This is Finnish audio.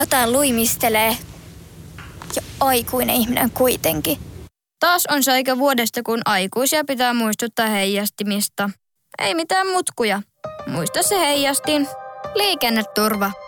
Jotain luimistelee. Ja aikuinen ihminen kuitenkin. Taas on se aika vuodesta, kun aikuisia pitää muistuttaa heijastimista. Ei mitään mutkuja. Muista se heijastin. Liikenneturva.